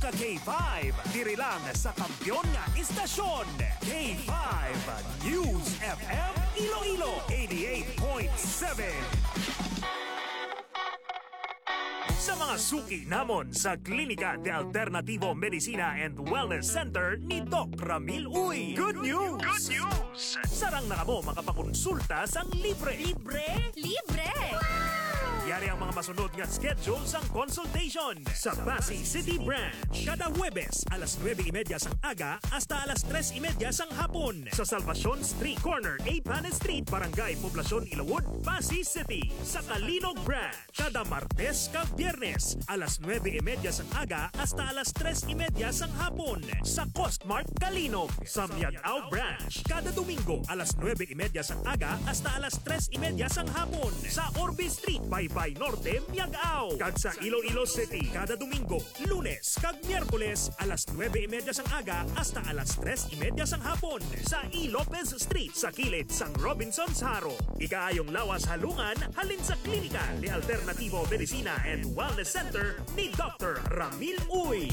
ka K5, diri lang sa kampiyon nga istasyon. K5 News FM Iloilo 88.7. Sa mga suki namon sa Klinika de Alternativo Medicina and Wellness Center ni Doc Ramil Uy. Good news! Good news! Sarang na kamo makapakonsulta sang libre. Libre? Libre! Yari ang mga masunod nga schedule sang consultation sa Pasig City Branch. Kada Huwebes, alas 9:30 sang aga hasta alas 3:30 sang hapon. Sa Salvacion Street Corner, A. Panes Street, Barangay Poblacion, Ilawod, Pasig City. Sa Kalinog Branch, kada Martes kag Biyernes, alas 9:30 sang aga hasta alas 3:30 sang hapon. Sa Costmart Kalinog. Sa Miagao Branch, kada Domingo, alas 9:30 sang aga hasta alas 3:30 sang hapon. Sa Orbe Street, Baybay Norte, Miagao. Kag sa Iloilo City, kada Domingo, Lunes kag Miyerkules, alas 9:30 sang aga hasta alas 3:30 sang hapon. Sa E. Lopez Street, sa kilid sang Robinson's Haro. Ikaayong lawas halungan, halin sa Klinika de Alternativo Medicina and Wellness Center ni Dr. Ramil Uy.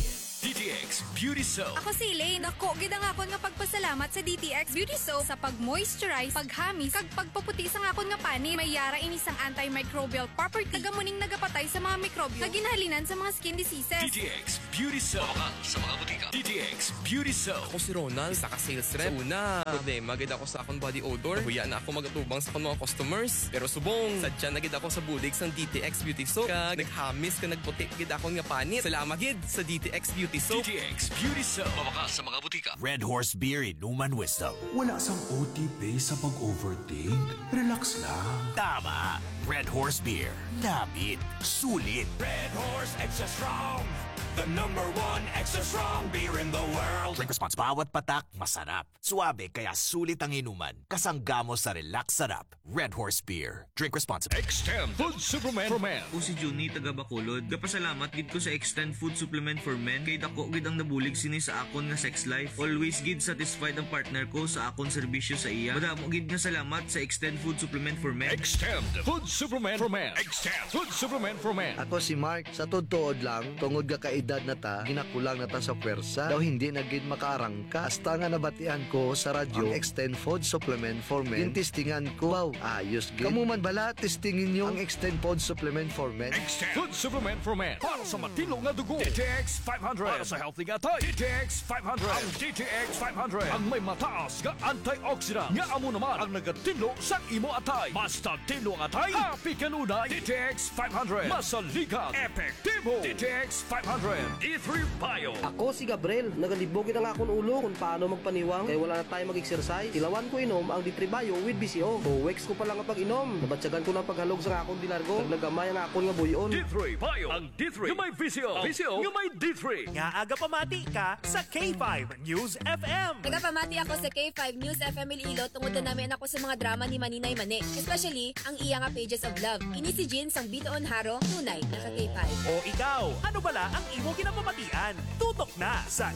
DTX Beauty Soap. Ako si Elaine. Dako, gid ang akon nga pagpasalamat sa DTX Beauty Soap sa pag-moisturize, paghamis, kag pagpaputi sa akon nga pani. May yara ini sang antimicrobial property. Tagamuning nagapatay sa mga mikrobyo. Naginhalinan sa mga skin diseases. DTX Beauty Soap. Baka sa mga butika. DTX Beauty Soap. Ako si Ronald, saka sales rep. Una, problema gid ako sa akong body odor. Huya na ako magatubang sa akong mga customers. Pero subong, sadya na gid ako sa bulig sang DTX Beauty Soap. Kag naghamis ka nagputi gid akong nga panit. Salamat gid sa DTX Beauty Soap. DTX Beauty Soap. Baka sa mga butika. Red Horse Beer Inuman Wisdom. Wala sang OTP sa pag-overthink. Relax lang. Tama. Red Horse Beer. Namit. Sulit. Red Horse Extra Strong. The #1 extra strong beer in the world. Drink response. Bawat patak, masarap. Suabe, kaya sulit ang inuman. Kasanggamo sa relax sarap. Red Horse Beer. Drink responsibly. Extend Food Supplement for Men. Ako si Juni, taga Bacolod. Gapasalamat gid ko sa Extend Food Supplement for Men. Kay dako gid ang nabulig sini sa akon nga sex life. Always gid satisfied ang partner ko sa akon serbisyo sa iya. Madamo gid nga salamat sa Extend Food Supplement for Men. Extend Food Supplement for Men. Extend Food Supplement for Men. Ako si Mark, sa totoo lang, tungod ga kaedad na ta, ginakulang na ta sa pwersa, daw hindi na gid makaarangka. Hasta nga nabatian ko sa radyo, ang Extend Food Supplement for Men. Tintistingan ko, wow, ayos gid. Kamu man bala, testingin nyo ang Extend Food Supplement for Men. Extend Food Supplement for Men. Para sa matino nga dugo. DTX 500. Para sa healthy nga tay. DTX 500. Ang DTX 500. Ang may mataas nga antioxidant. Nga amo naman ang nagatino sa imo atay. Basta tino ang atay, happy kanunay. DTX 500. Masaligan. Epektibo. DTX 500. D3 Bio. Ako si Gabriel, nagalibogin ang akong ulo kung paano magpaniwang kaya wala na tayo mag-exercise. Tilawan ko inom ang D3 Bio with BCO. 2 weeks ko pa lang ang pag-inom. Nabatsagan ko ng paghalog sa akong dilargo. Naglagamay ang akong nga buyon. D3 Bio. Ang D3 nga may VCO. VCO nga may D3. Nga aga pamati ka sa K5 News FM. Nagapamati ako sa K5 News FM Iloilo tungod na namin ako sa mga drama ni Maninay Mane. Especially, ang iya nga Pages of Love. Ini si Jin sang Bitoon Haro, tunay na ka K5. O ikaw, ano bala ang imo kinapamatian? Tutok na sa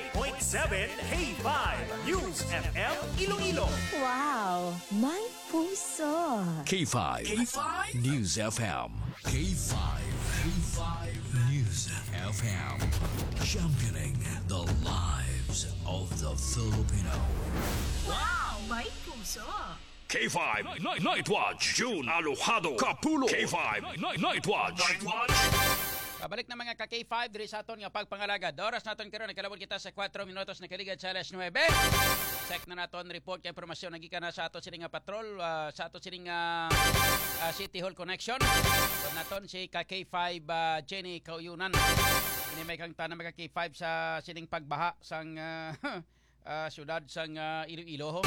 88.7 K5 News FM Iloilo. Wow, may puso. K5. K5 News FM. K5. K5 News FM. Championing the lives of the Filipino. Wow, may puso. K5 Night Watch. June Alojado Capulo. K5 Night Watch. Night Watch. Pabalik na mga ka-K5 diri sa aton nga pagpangalagad. Oras naton karon nagkalabot kita sa 4 minutos na kaligad sa alas 9. Check na naton report kay impormasyon nagikan na sa ato sining nga patrol sa ato sining City Hall connection. Pag naton si ka-K5 Jenny Kauyunan. Ini may kang tanang mga K5 sa sining pagbaha sang syudad sang Iloilo.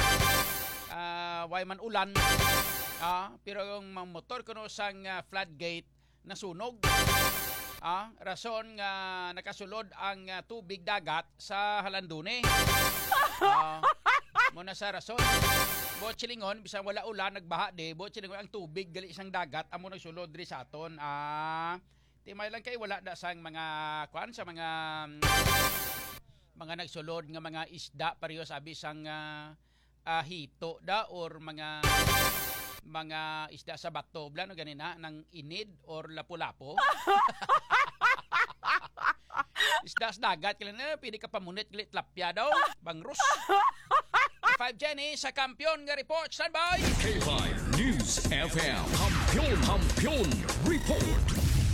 Way man ulan. Pero yung motor kuno sang floodgate nasunog. Rason nga nakasulod ang tubig dagat sa Halandune. Muna sa rason. Botsilingon, bisang wala ulan, nagbaha de. Botsilingon ang tubig, gali isang dagat, amo nagsulod diri sa aton. Timay lang kay wala da sang mga, kuan sa mga nagsulod nga mga isda, pareho sabi sang hito da, or mga isda sa bato, blano ganina, ng inid or lapu-lapo. Isda Das dagat kailan na pwede ka pamunit glit lapya daw. Bangrus. 5 Jenny sa kampiyon nga report. Standby. K5 News FM. Kampiyon report.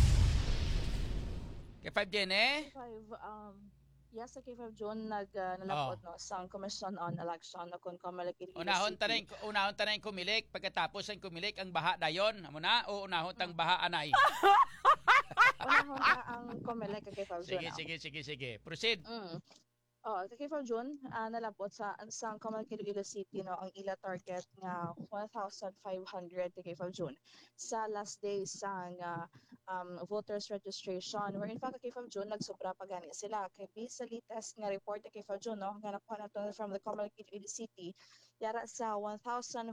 K5 Jenny. Yes, sa K5 June nalapot no sang Commission on Election na kung kamalik unahon tanay kumilik pagkatapos ang kumilik ang baha dayon amo na o unahon tang baha anay. Unahon na ang kumilik kay K5 June. Sige. Proceed. Sa K5 June, nalapot sa Comelec Iloilo City no ang ila target nga 1,500 kay K5 June sa last day sang voters registration where in fact kay K5 June nagsobra pa gani sila kay based sa latest nga report kay K5 June no nga nakuha nato from the Comelec Iloilo City yara sa 1,523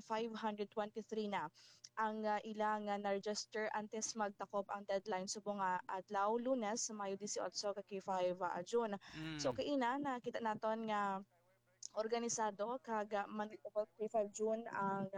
na ang ilang na-register antes magtakop ang deadline subong adlaw Lunes sa Mayo 18 kay K5 June. So kay ina nakita naton nga organisado kag kay 5 June ang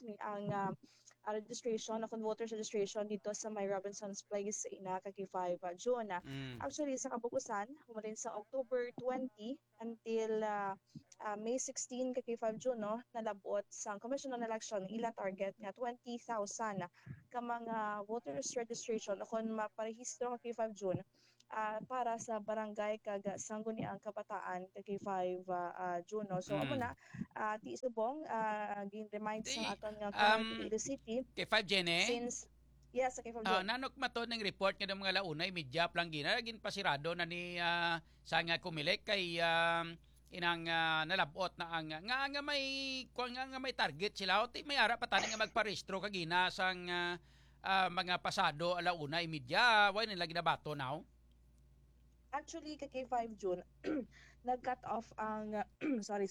registration na voters registration dito sa May Robinson's Place sa ina kay 5 June. Actually sa kabukusan humalin sa October 20 until May 16 kay 5 June no nalabot sa Commission on Election ila target nga 20,000 ka mga voters registration kung maparehistro kay 5 June para sa barangay kag sangguniang kabataan kay 5 June no. So amo na ti subong gin-remind sa aton nga Comelec City kay 5 Jenny since yes kay 5 June nanok mato ng report nga mga launay media lang gin pasirado na ni sa nga kumilik kay inang nalabot na ang nga may target sila o may ara pa tani nga magparehistro kagina sang mga pasado alauna media why nila ginabato now. Actually, kay 5 June, nag-cut off ang, sorry.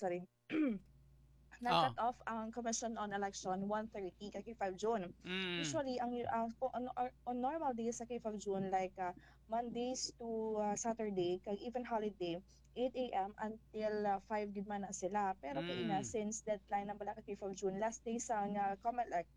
Nag-cut off ang Commission on Election 1:30 kay 5 June. Usually, on normal days sa kay 5 June, like Mondays to Saturday, kag even holiday, 8 a.m. until 5 gid man na sila. Pero kay ina, since deadline na bala kay 5 June, last day sa Comelec,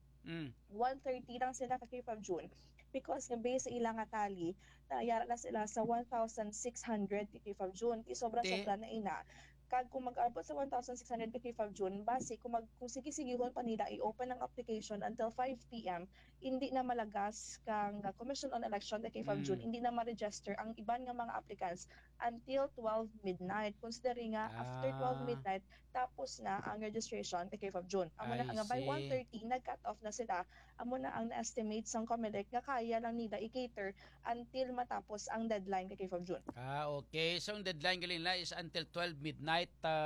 1:30 lang sila kay 5 June. Because based sa ilang tali, nayara na sila sa 1,600 kay 5 June. Sobra-sobra na ina. Kag kung mag-abot sa 1,600 kay 5 June, base kung sige-sigihon pa nila i-open ang application until 5 p.m., hindi na malagas kang Commission on Election kay 5 June, hindi na ma-register ang iban nga mga applicants until 12 midnight. Considering nga after 12 midnight, tapos na ang registration kay 5 June. Amo na nga by 1:30 nag-cut off na sila. Amo na ang na-estimate sang Comelec nga kaya lang nila i-cater until matapos ang deadline kay 5 June. Okay. So ang deadline nila is until 12 midnight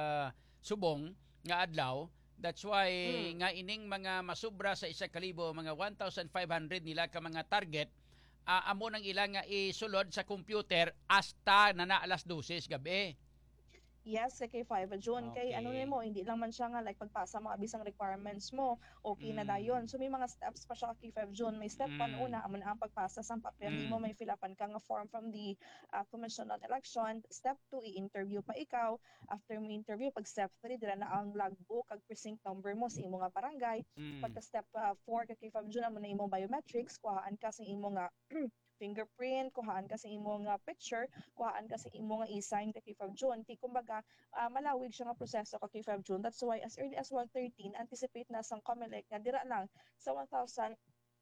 subong nga adlaw. That's why nga ining mga masubra sa 1,000 mga 1,500 nila ka mga target amo nang ilang nga isulod sa computer hasta na alas 12 gabi. Yes, kay 5 June. Kay ano mo, hindi lang man siya nga like pagpasa mga bisang requirements mo, okay na dayon. So may mga steps pa siya kay 5 June. May step 1 una, amo na ang pagpasa sa papel mo, may fill upan ka nga form from the Commission on Election. Step 2, i-interview pa ikaw. After mo interview, pag step 3, dira na ang logbook, kag precinct number mo sa imong nga barangay. Pagka step 4 kay 5 June, amo na imong biometrics, kuhaan ka sa imong nga fingerprint, kuhaan ka sa imong picture, kuhaan ka sa imong e-sign kay 5 June. Ti kumbaga malawig siya nga proseso kay 5 June. That's why as early as 1:13 anticipate na sang Comelec nga dira lang sa 1,600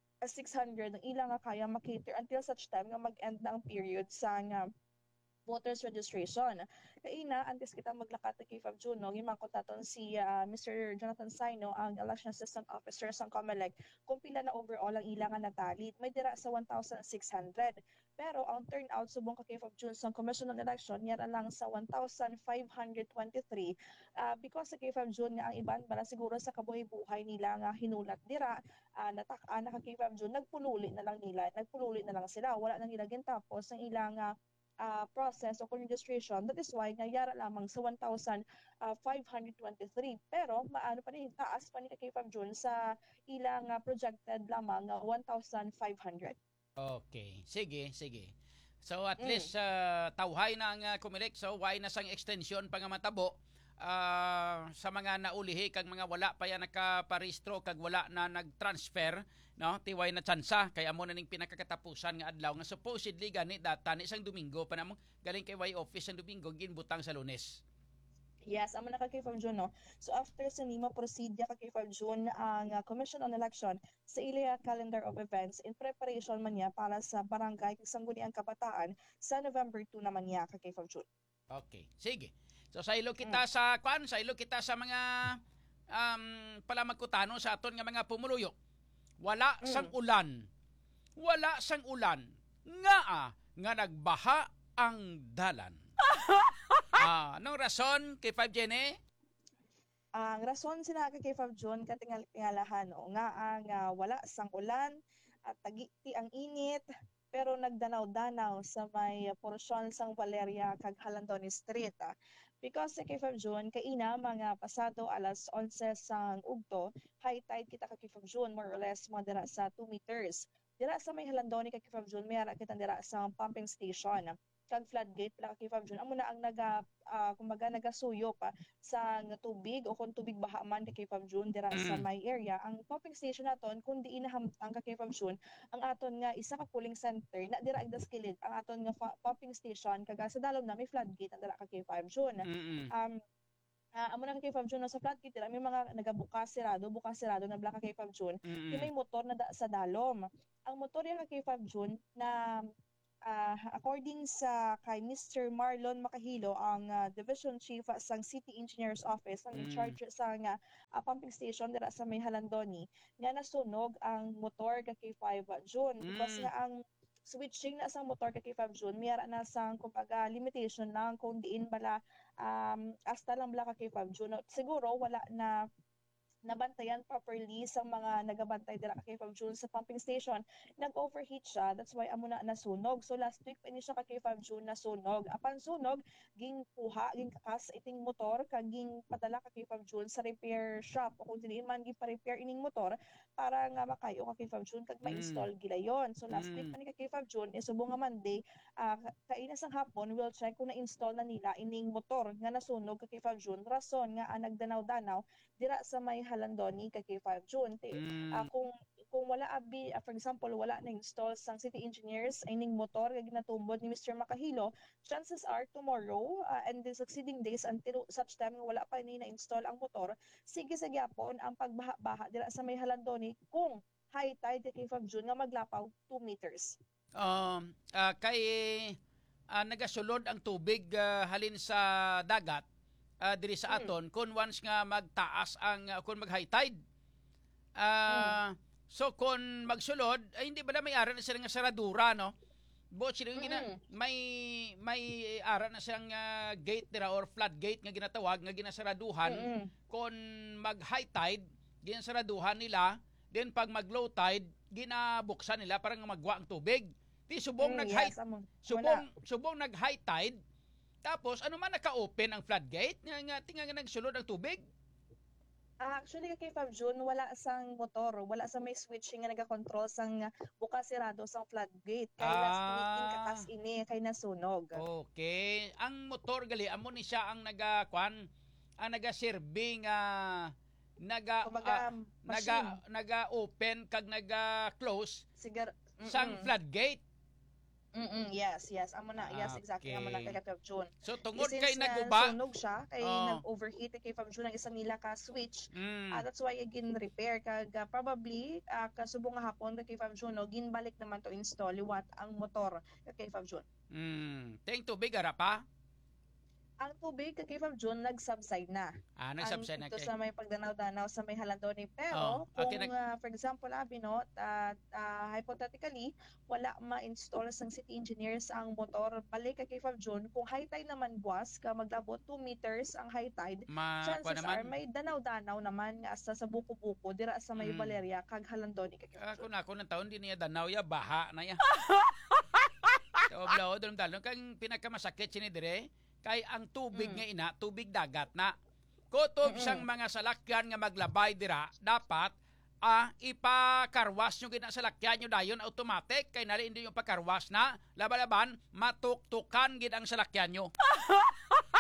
ang ilang nga kaya makater until such time nga mag-end na ang period sa voters registration. Kaina, antes kita maglakat kay 5 June, no, gimangkot naton si Mr. Jonathan Saino, ang Election Assistant Officer sa Comelec, kung pila na overall ang ilang nga natalit. May dira sa 1,600. Pero ang turnout subong kay 5 June sa Commission on Election, yara lang sa 1,523 because sa kay 5 June nga ang iban bala siguro sa kabuhay-buhay nila nga hinulat dira, natak-an na kay 5 June, nagpululi na lang sila. Wala nang ilagin tapos ang ilang process o registration. That is why nayara lamang sa 1,523. Pero maano pa rin, taas pa ni kay 5 June sa ilang projected lamang 1,500. Okay. Sige. So at least tawhay na ang Comelec. So why na sang extension pa nga matabo sa mga naulihi kag mga wala pa yan nakaparehistro kag wala na nagtransfer no, tiway na tsansa kay amo na ning pinakakatapusan nga adlaw nga supposedly gani data ni isang Domingo pa namong galing kay way office ang Domingo ginbutang sa Lunes. Yes, amo na ka kay 5 June, no? So after sa nima proceed ya ka kay 5 June ang Commission on Election sa ila calendar of events in preparation man niya para sa barangay Sangguniang Kabataan sa November 2 naman niya ka kay 5 June. Okay, sige. So sa ilo kita sa sa ilo kita sa mga palamagkutano sa aton nga mga pumuluyo. Wala sang ulan. Wala sang ulan. Nga nagbaha ang dalan. Anong rason kay 5 Jenny? Ang rason sinaga kay 5 June katingalahan nga ang wala sang ulan at tagiti ang init pero nagdanaw-danaw sa may porsyon sang Valeria kag Halandoni Street. Because sa kay 5 June kaina mga pasado alas 11 sang ugto, high tide kita kay 5 June more or less mo dira sa 2 meters. Dira sa may Halandoni kay 5 June mayara kita dira sa pumping station. Kag floodgate pala kay 5 June amo na ang kumbaga nagasuyo pa sa tubig o kung tubig baha man kay 5 June dira sa may area ang pumping station naton kun di inahamtang kay 5 June ang aton nga isa ka cooling center na dira ag kilid ang aton nga pumping station kag sa dalom na may floodgate dira kay 5 June. Amo na kay 5 June sa floodgate dira may mga bukas sirado na blaka kay 5 June may motor na sa dalom. Ang motor ya kay 5 June na according sa kay Mr. Marlon Makahilo, ang Division Chief sa City Engineer's Office, ang in charge sa pumping station dira sa may Halandoni, nga nasunog ang motor kay 5 June. Because nga ang switching na sa motor kay 5 June, mayara na sang kumbaga limitation lang kung diin bala hasta lang bala kay 5 June. Siguro wala na nabantayan properly sa mga nagabantay dira kay 5 June sa pumping station, nag-overheat siya, that's why amo na nasunog. So last week pa ini siya kay 5 June nasunog. Apan sunog ging kakas iting motor kag ging padala kay 5 June sa repair shop o kung dili man gi pa-repair ining motor para nga makayo kay 5 June kag ma-install gilayon. So last week pa ni kay 5 June subong nga Monday kaina sang hapon we'll check kung na-install na nila ining motor nga nasunog kay 5 June. Rason nga nagdanaw-danaw dira sa may Halandoni kay 5 June. Kung wala for example wala na install sang city engineers ining motor nga ginatumbod ni Mr. Makahilo, chances are tomorrow and the succeeding days until such time wala pa ni na-install ang motor, sige sa gyapon ang pagbaha-baha dira sa may Halandoni kung high tide kay 5 June nga maglapaw 2 meters. Kay nagasulod ang tubig halin sa dagat diri sa aton kung once nga magtaas ang kung mag high tide. So kung magsulod ay hindi ba na may ara na sila nga saradura, no? Bo sila may ara na siyang gate dira or flood gate nga ginatawag nga ginasaraduhan. Kung mag high tide ginasaraduhan nila, then pag mag low tide ginabuksan nila para nga magwa ang tubig. Di subong nag high subong nag high tide. Tapos, ano man naka-open ang floodgate? Nga nagsulod ang tubig? Actually, kay 5 June, wala sang motor. Wala sang may switching nga nag-control sang bukas-sirado sang floodgate. Kaya last week, kakas ini, kay nasunog. Okay. Ang motor, gali, amo ni siya ang naga-serving, naga-open, kag naga-close sang floodgate. Yes. Amo na. Yes, exactly. Amo na kay 5 June. So tungod kay naguba, sunog siya kay nag-overheat kay 5 June ang isang nila ka switch. That's why again repair kag probably kasubong nga hapon kay 5 June ginbalik naman to install liwat ang motor kay 5 June. Teng tubig ara pa? Ang tubig kay 5 June nag-subside na. Nag-subside na. Ito sa may pagdanaw-danaw sa may Halandoni. Pero kung for example, hypothetically, wala ma-install sang city engineers ang motor, balik kay 5 June, kung high tide naman buwas, ka maglabot 2 meters ang high tide, chances are may danaw-danaw naman nga sa buko-buko, dira sa may Valeria, kag Halandoni kay 5 June. Ako ng taon, di niya danaw ya, baha na ya. Oblaw, doon talong, kang pinakamasakit sinidire, kay ang tubig nga ina, tubig dagat na. Kutob sang mga salakyan nga maglabay dira, dapat ipakarwas nyo gina salakyan nyo dayon automatic, kay nali hindi yung pakarwas na, laban-laban, matuktukan gid ang salakyan nyo.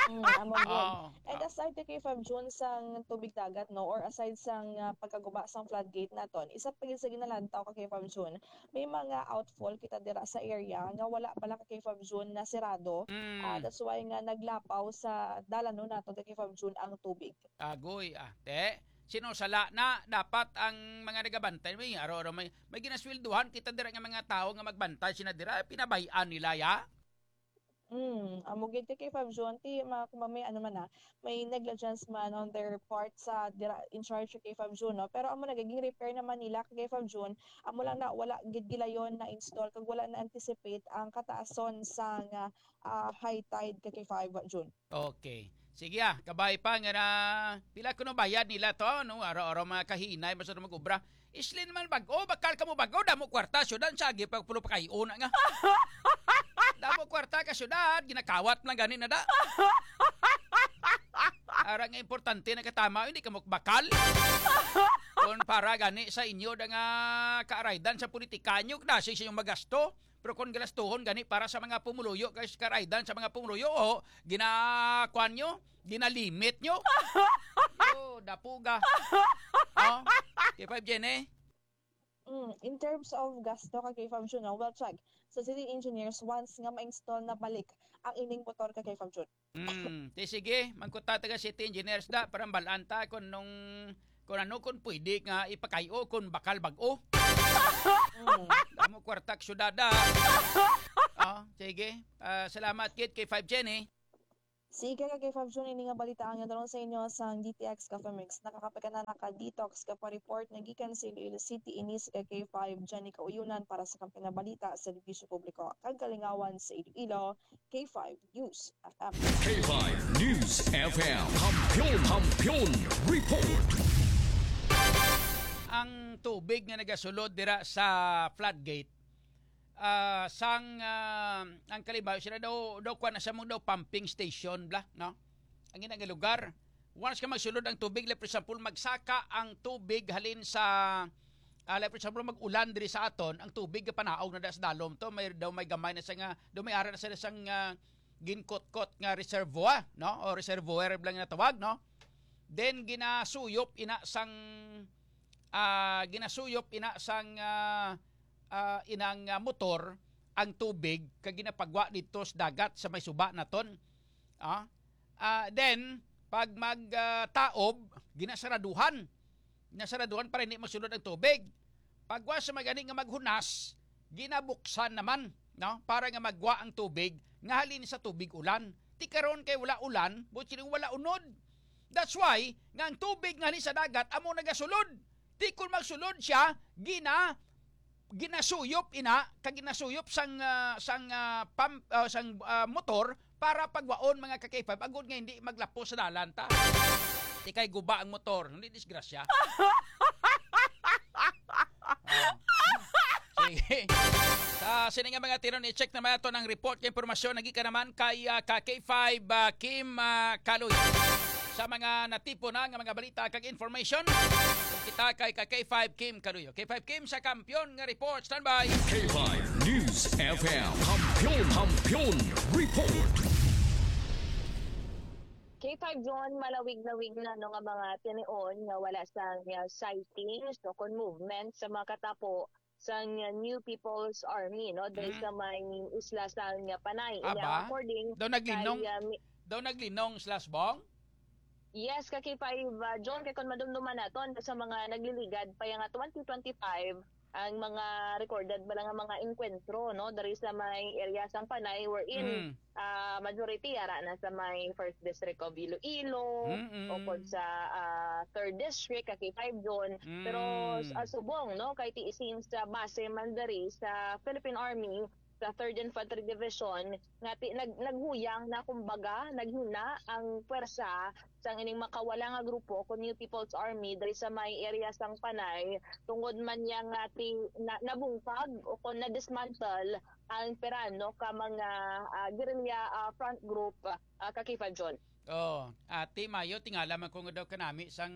Amo yun. Oh. And aside kay 5 June sang tubig dagat no or aside sang pagkaguba sang floodgate naton, isa pa gyud sa ginalantaw kay 5 June, may mga outfall kita dira sa area nga wala pala kay 5 June na sirado. That's why nga naglapaw sa dalan no naton kay 5 June ang tubig. Agoy, te. Sinusala na dapat ang mga nagabantay may araw-araw may ginaswelduhan kita dira nga mga tao nga magbantay sina dira pinabayaan nila ya. Amo gid kay 5 June ti may ano man may negligence man on their part sa in charge kay 5 June no pero amo nagiging repair naman nila kay 5 June amo lang na wala gid gilayon na install kag wala na anticipate ang kataason sang high tide kay 5 June. Okay. Sige kabay pa nga na pila kuno bayad nila to no araw-araw mga kahinay basta mag-ubra. Islin man bago bakal ka mo bago damo kwarta syudad sagi pagpulo pa kay una nga. Damo kwarta ka syudad ginakawat lang gani na da. Arang importante na katama hindi ka mo bakal. Kung para gani sa inyo da nga kaaraydan sa politika nyo kasi sa inyong magasto. Pero kung galastuhon gani para sa mga pumuluyo guys karaydan sa mga pumuluyo ginakuan nyo, ginalimit nyo. Dapuga. Kay 5 Jen In terms of gasto kay 5 June, well check. So city engineers once nga ma-install na balik ang ining motor kay 5 June. Sige, magkunta taga city engineers da para balanta kung pwede nga ipakayo kung bakal bag-o. Damo kwartak syudada. Sige. Salamat kit kay 5 Jenny. Sige kay 5 June ini nga balita ang dalon sa inyo sang DTX Cafe Mix. Nakakapika na naka-detox ka pa report na gikan sa Iloilo City inis kay 5 Jenny kauyunan para sa kampanya balita sa serbisyo publiko kag kalingawan sa Iloilo K5 News FM. K5 News FM. Kampiyon report. Ang tubig nga nagasulod dira sa floodgate ang kalibaw sila daw kuan sa mong daw pumping station bla no ang ginang lugar once ka magsulod ang tubig like for example magsaka ang tubig halin sa like for example mag-ulan diri sa aton ang tubig nga panaog na da sa dalom to may gamay na sa nga daw may ara na sa sang ginkot-kot nga reservoir no o reservoir lang nga tawag no then ginasuyop ina sang inang motor ang tubig kag ginapagwa dito sa dagat sa may suba naton. Then pag magtaob ginasaraduhan para hindi masulod ang tubig. Pagwa sa magani nga maghunas ginabuksan naman no para nga magwa ang tubig nga halin sa tubig ulan. Ti karon kay wala ulan, buti wala unod. That's why nga ang tubig nga halin sa dagat amo nagasulod. Di kung magsulod siya, ginasuyop sang motor para pagwaon mga ka-K5 agud nga hindi maglapo sa dalan ta. Di kay guba ang motor, hindi disgrasya. Sige. Sa sini nga mga tiron i-check naman ito ng report kay impormasyon nagika naman kay K5 Kim Kaloy. Sa mga natipo na nga mga balita kag information kita kay K5 Kim Karuyo. K5 Kim sa kampiyon nga report. Standby. K5 News FM. Kampiyon report. K5 John malawig-lawig na no nga mga tinion nga wala sang sightings no kon movement sa mga katapo sa New People's Army no dahil sa may isla sa Panay. According daw naglinong /bong. Yes, K5 John kay kon madumduman naton sa mga nagliligad pa nga 2025 ang mga recorded ba lang nga mga enkwentro no dari sa may area sang Panay wherein majority ara na sa may 1st district of Iloilo o pod sa 3rd district K5 John pero subong no kay ti isin sa base man dari sa Philippine Army sa 3rd Infantry Division nga naghuyang na kumbaga naghina ang pwersa sang ining makawala nga grupo kun New People's Army diri sa may area sang Panay tungod man niya nga nabungkag o kun na-dismantle ang perano ka mga guerrilla front group K5 John. Ate Mayo tingala man ko daw kanami sang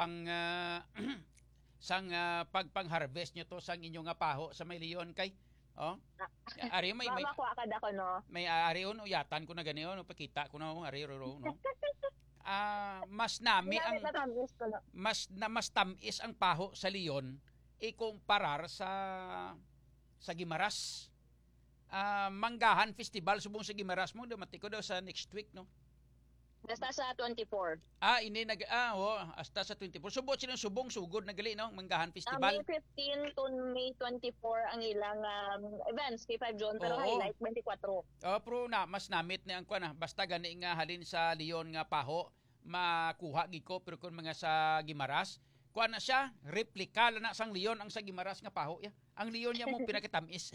pagpang-harvest nyo to sang inyong paho sa may leon kay Oh. Ari may makuha ka dako no. May ari on uyatan ko na ganiyo no pakita ko na ari ro no. Mas nami ang mas tamis ang paho sa Leon ikumparar sa Guimaras. Manggahan Festival subong sa Guimaras mo dumati ko daw sa next week no. Basta sa 24. Ini hasta sa 24. Subot silang subong sugod na gali no, Manggahan Festival. May 15 to May 24 ang ilang events kay 5 John pero highlight 24. Pero mas namit ni ang kuan basta gani nga halin sa Leon nga paho makuha gid ko pero kun mga sa Guimaras kuan na siya replika na sang Leon ang sa Guimaras nga paho ya. Ang Leon niya mo pinakatamis.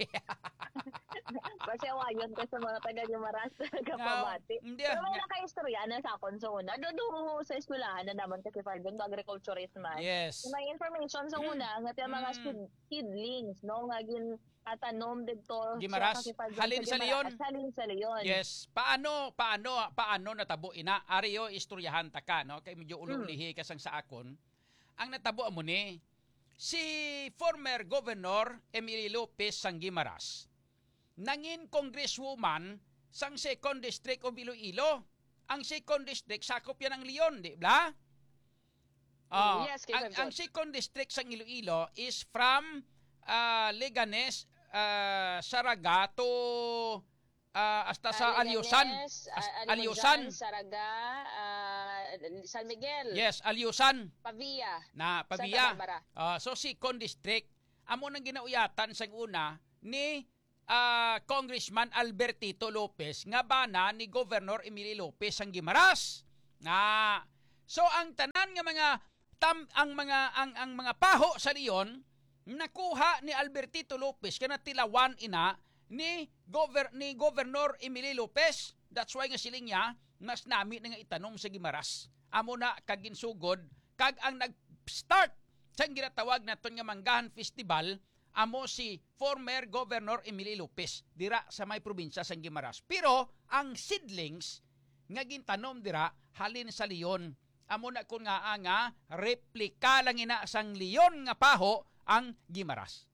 Kasi awayon ko sa mga taga Guimaras kapabati. Pero may naka-istorya na sa akon so una. Dodo sa eskwelahan na naman kasi Fargon agriculturist man. Yes. May information sa una nga mga seedlings no nga gin atanom dito Guimaras halin sa Leon. Halin sa Leon. Yes. Paano natabo ina ariyo istoryahan ta ka no kay medyo ulo-ulihi kasang sa akon. Ang natabo mo ni si former Governor Emilio Lopez sang Guimaras nangin congresswoman sang 2nd District of Iloilo. Ang 2nd District sakop yan ng Leon, di ba? Yes, ang 2nd District sang Iloilo is from Leganes, Saragato, hasta sa Aliusan. Aliusan. Saraga, San Miguel. Yes, Aliusan. Pavia. Pavia. So 2nd District, amo nang ginauyatan sang una ni Congressman Albertito Lopez nga bana ni Governor Emilio Lopez ang Guimaras. So ang tanan nga mga ang mga paho sa Leon nakuha ni Albertito Lopez kana tilawan ina ni Governor Emilio Lopez. That's why nga siling niya mas nami nga itanom sa Guimaras. Amo na kaginsugod kag ang nag-start sa ginatawag naton nga Manggahan Festival amo si former Governor Emilio Lopez dira sa may probinsya sang Guimaras. Pero ang seedlings nga gintanom dira halin sa Leon. Amo na kun nga replika lang ina sang Leon nga paho ang Guimaras.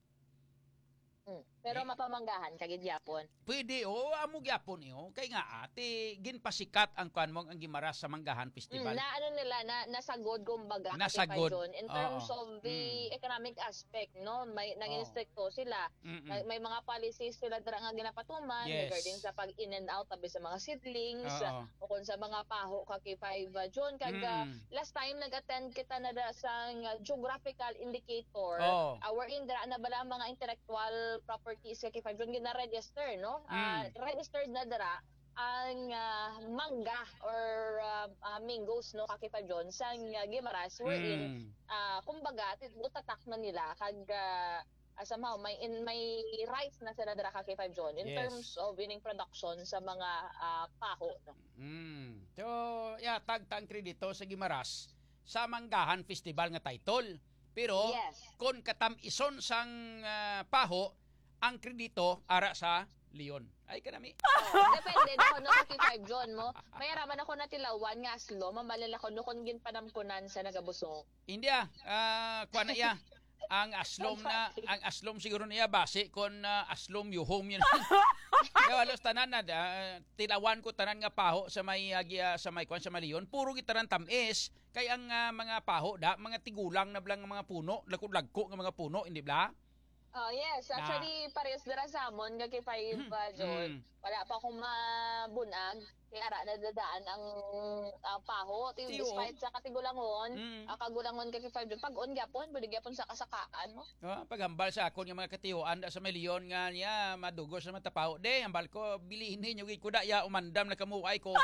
Pero mapamanggahan kagid yapon. Pwede amo gyapon kay nga ate ginpasikat ang kuan mo ang Guimaras sa Manggahan Festival. Na ano nila nasagod kumbaga nasagod in terms of the economic aspect no may nang-instricto sila. May mga policies sila dira nga ginapatuman regarding sa pag in and out tabi sa mga seedlings o kun sa mga paho kay 5 John kag last time nag-attend kita na sa geographical indicator wherein dira na bala mga intellectual properties kay 5 John gina-register no registered na dira ang mangga or mangoes no kay 5 John sa Guimaras wherein kumbaga utatak na nila kag somehow may rights na sila dira kay 5 John in terms of winning production sa mga paho no. So tag kredito sa Guimaras sa Manggahan Festival nga title. Pero kon katam-ison sang paho ang kredito ara sa Leon. Ay kanami. Depende na no kay 5 John mo. Mayaraman ako na tilawan nga aslo mamalala ko no kon gin panamkunan sa nagabusong. Hindi kuan na iya. Ang aslom siguro niya base kon aslom yuhom yun. Kaya halos tanan na tilawan ko tanan nga paho sa may kuan sa Leon. Puro gitaran tamis kay ang mga paho mga tigulang na blang mga puno, lagko nga mga puno, hindi ba? Yes, actually parehas dira sa amon kay 5 John. Wala pa akong mabunag kay ara na dadaan ang paho despite sa katigulangon, kagulangon kay 5 John. Pag-on gyapon, pwede gyapon sa kasakaan mo. Paghambal sa akon nga mga katiyoan sa may Leon nga niya madugos sa matapaho de, hambal ko bilihin ninyo gid kuda ya umandam na kamuay ko.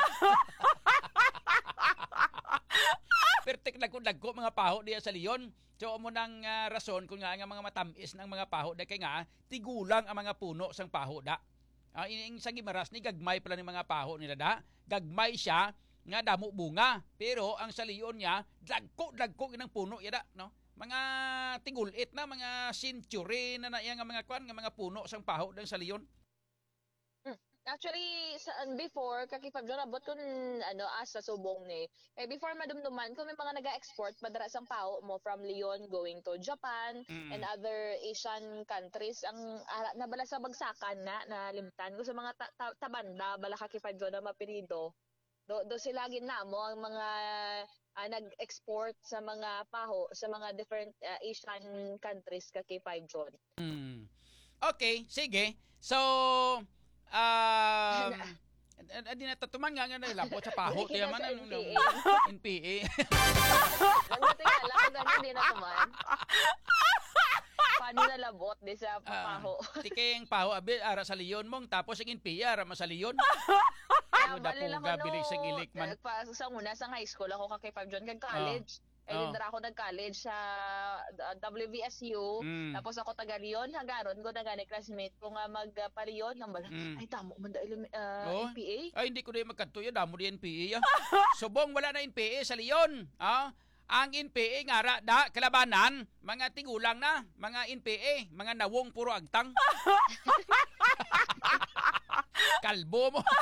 Pertek lagko mga paho diya sa Leon. So mo nang rason kung nga mga matamis ng mga paho da kay nga tigulang ang mga puno sang paho da. Ining sa Guimaras ni gagmay pala ni mga paho nila da. Gagmay siya nga damo bunga. Pero ang sa Leon niya dagko inang puno ya da, no? Mga tigulit na mga century na iya nga mga kuan nga mga puno sang paho dang sa Leon. Actually, before, kakipab dyan, abot ko asa subong ni. Before madumduman, kung may mga nag-export, madara sang pao mo from Lyon going to Japan and other Asian countries, ang nabala sa bagsakan na limtan ko sa mga tabanda, bala kakipab dyan na mapirido. Do sila ginamo ang mga nag-export sa mga paho sa mga different Asian countries kakipab dyan. Okay, sige. So, di natatuman nga labot sa paho. Kaya man, NPA. Nagnatingala ko ganyan, di natuman. Paano na labot di sa paho? Tikeng paho, ara sa Leon mong, tapos ang NPA, ara sa Leon. Balila ko bilis ang ilik man. Sa una, sa high school, ako kakipag dyan, kag-college. Dindra ako nag-college sa WVSU. Tapos ako taga Leon, hagaron ko na gani classmate ko nga magpa-Leon. Ay, tamo, manda NPA. Ay, hindi ko na yung magkanto yan. Damo di NPA. Subong, wala na NPA sa Leon. Ang NPA nga da kalabanan, mga tigulang na, mga NPA, mga nawong puro agtang. Kalbo mo.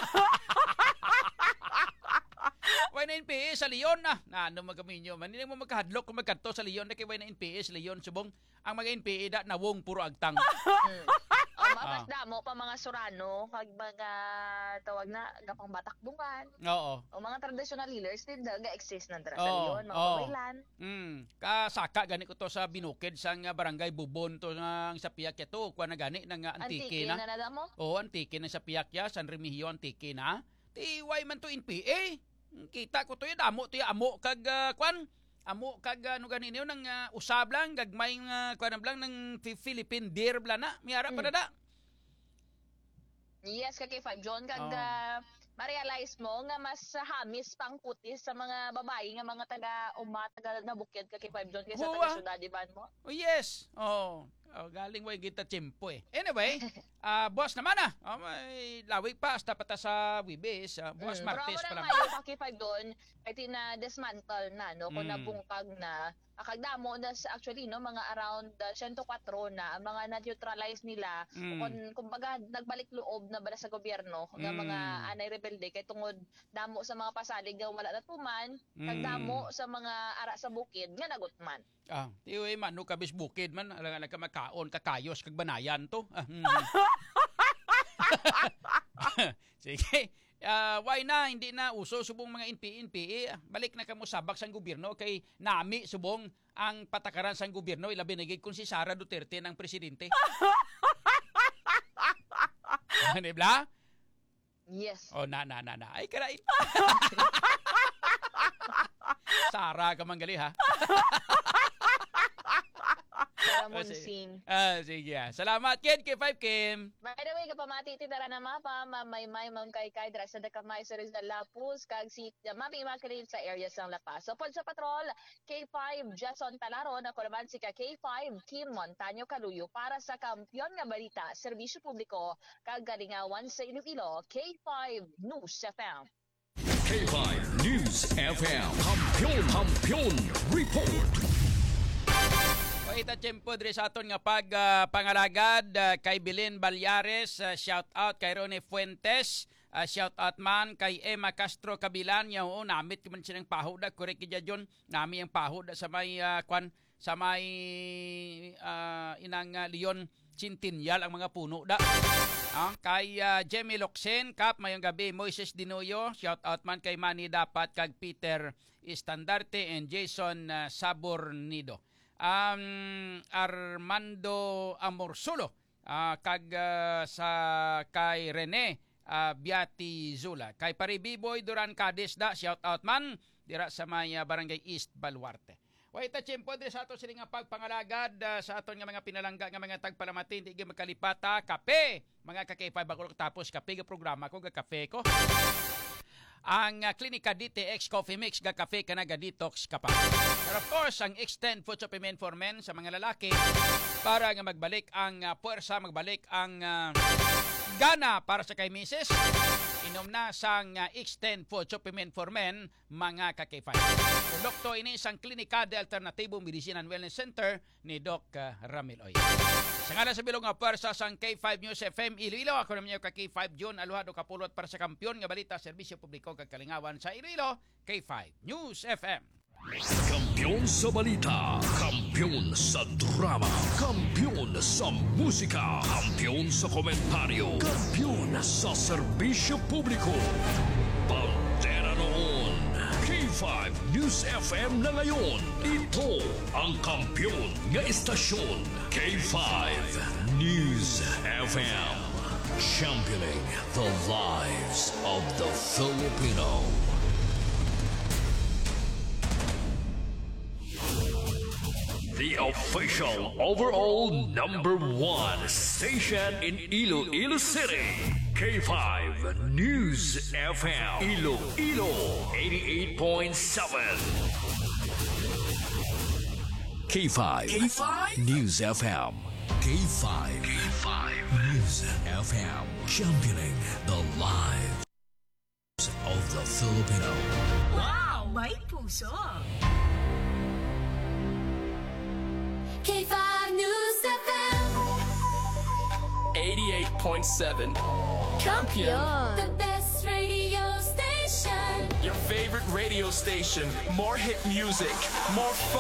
Why na NPA sa Leon na? Ano magaminyo man. Hindi mo magkahadlok kung magkanto sa Leon na kay why na NPA sa Leon. Subong, ang mga NPA da nawong puro agtang. Mas damo pa mga Surano, kag mga tawag na gapang batakbungan. Oo. O mga traditional healers din ga-exist na sa Leon, mga kabaylan. Kasaka gani ko to sa Binukid sa barangay Bubon to ng sa Piak to, kuha na gani ng antike na. Antike na mo? Oo, antike na sa Piak ya, San Remigio antike na. Why man to NPA? Kita ko to damo to amo kag kwan. Amo kag ano ganin yun ng usab lang gagmay kwan lang ng Philippine Deer bla na. Miyara pa na. Yes, kakipag John kag ma-realize mo nga mas hamis pang putis sa mga babae nga mga taga nabukid kakipag John kaysa taga syudad ban mo. Oh yes. Galing way kita tiyempo eh. Anyway, boss naman may lawig pa hasta pata sa Wibis. Boss Martes pa lang. Pero ako kakipag doon ay dismantle na no kung nabungkag na. Akagdamo na actually no mga around 104 na ang mga na-neutralize nila kumbaga nagbalik loob na bala sa gobyerno ng mga anay rebelde kay tungod damo sa mga pasalig nga wala natuman kagdamo sa mga ara sa bukid nga nagutman. Tiyoy man no kabis bukid man alang ka makaon kakayos kag banayan to. Sige. Why na hindi na uso subong mga NPA balik na kamo sabak sang gobyerno kay nami subong ang patakaran sang gobyerno ilabi na gid kun si Sara Duterte ng presidente. Ano bla? Yes. Na. Ay karay. Sara ka manggali ha. Sige. Salamat, Ken, K5 Kim. By the way, kapamati titara na mapa, may mam kay dra sa Dakamay sa Rizal Lapus, kag si mami imakirin sa areas ng La Paz. So, pod sa patrol, K5 Jason Talaron, ako naman si K5 Kim Montaño Caluyo para sa Kampiyon nga Balita, Serbisyo Publiko, kag galingawan sa Iloilo, K5 News FM. K5 News FM. Kampiyon Report. Ita tiyempo diri sa aton nga pangalagad kay Belen Balyares, shout out kay Ronnie Fuentes, shout out man kay Emma Castro Kabilan, namit man silang paho da correct gid yon, nami ang paho da sa may sa may inang Leon Cintinyal ang mga puno da. Kay Jemmy Loxen, Kap mayong gabi, Moises Dinoyo, shout out man kay Manny Dapat kag Peter Estandarte and Jason Sabornido. Armando Amorsulo kag sa kay Rene Biati Zula kay Paribiboy Duran Cadiz da shout out man dira sa may Barangay East Baluarte. Wait tiyempo diri sa ato sila nga pagpangalagad sa aton nga mga pinalangga nga mga tagpalamatin di magkalipata kape mga ka-K5 bago tapos kape ga programa ko ga kape ko. Ang Klinika DTX Coffee Mix ga kafe ka na ga detox ka pa. But of course, ang Extend Food Supplement for Men sa mga lalaki para nga magbalik ang puwersa, magbalik ang Gana para sa kay Mrs. Inom na sang Extend Food Supplement for Men, mga ka-K5. Produkto ini isang klinika de Alternatibo Medicine and Wellness Center ni Doc Ramil Oy. Sa ngalan sa bilog nga pwersa sang K5 News FM Iloilo, ako naman yung ka-K5 John Aluhado Kapulot para sa kampiyon nga balita, serbisyo publiko kag kalingawan sa Iloilo, K5 News FM. Kampiyon sa balita, kampiyon sa drama, kampiyon sa musika, kampiyon sa komentaryo, kampiyon sa serbisyo publiko. Pantera noon, K5 News FM na ngayon. Ito ang kampiyon nga istasyon, K5 News FM. Championing the lives of the Filipino. The official overall #1 station in Iloilo City. K5 News FM. Iloilo 88.7. K5 News FM. K5 News FM. Championing the lives of the Filipino. Wow! May puso! K5 News FM 88.7 Champion, the best radio station. Your favorite radio station. More hit music, more fun.